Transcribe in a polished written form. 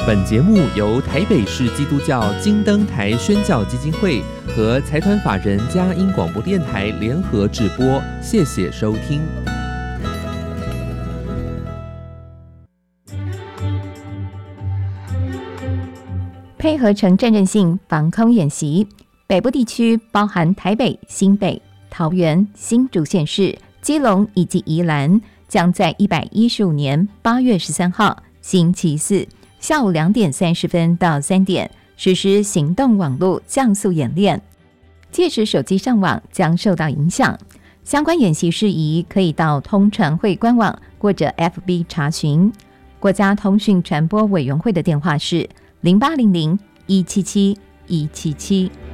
本节目由台北市基督教金灯台宣教基金会和财团法人佳音广播电台联合制播，谢谢收听。 配合城镇性防空演习，北部地区包含台北、新北、桃园、新竹县市、基隆以及宜兰，将在115年8月13号星期四下午2点30分到3点实施行动网络降速演练，届时手机上网将受到影响。相关演习事宜可以到通传会官网或者 FB 查询。国家通讯传播委员会的电话是0800-177-177。